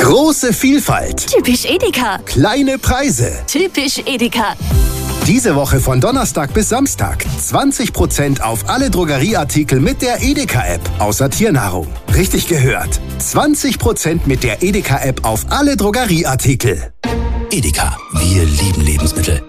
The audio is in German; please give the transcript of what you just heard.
Große Vielfalt. Typisch Edeka. Kleine Preise. Typisch Edeka. Diese Woche von Donnerstag bis Samstag 20% auf alle Drogerieartikel mit der Edeka-App, außer Tiernahrung. Richtig gehört. 20% mit der Edeka-App auf alle Drogerieartikel. Edeka, wir lieben Lebensmittel.